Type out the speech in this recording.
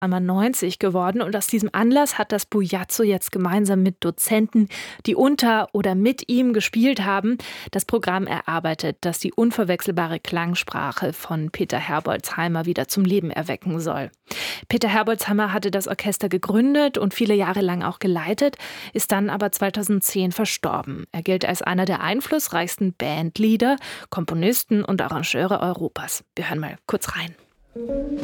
einmal 90 geworden und aus diesem Anlass hat das Bujazzo jetzt gemeinsam mit Dozenten, die unter oder mit ihm gespielt haben, das Programm erarbeitet, das die unverwechselbare Klangsprache von Peter Herbolzheimer wieder zum Leben erwecken soll. Peter Herbolzheimer hatte das Orchester gegründet und viele Jahre lang auch geleitet, ist dann aber 2010 verstorben. Er gilt als einer der einflussreichsten Bandleader, Komponisten und Arrangeure Europas. Wir hören mal kurz rein.